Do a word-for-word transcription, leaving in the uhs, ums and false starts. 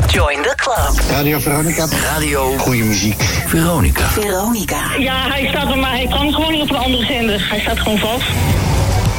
Join the club. Radio Veronica. Radio. Goeie muziek. Veronica. Veronica. Ja, hij staat er maar. Hij kan gewoon niet op een andere zender. Hij staat gewoon vast.